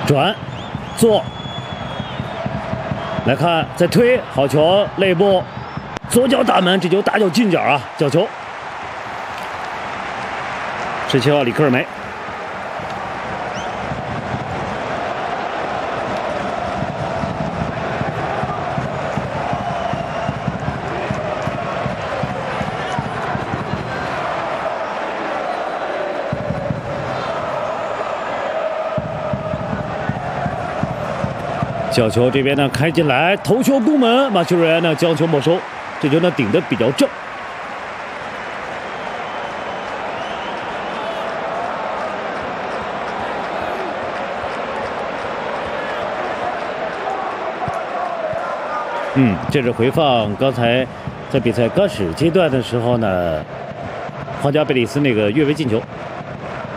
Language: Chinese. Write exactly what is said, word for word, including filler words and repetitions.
转，做。来看，再推，好球，内部，左脚打门，这球大脚进角啊，角球。十七号里克尔梅。 角球这边呢开进来，头球攻门，马修瑞安呢将球没收，这球呢顶得比较正。嗯，这是回放刚才在比赛刚始阶段的时候呢，皇家贝蒂斯那个越位进球。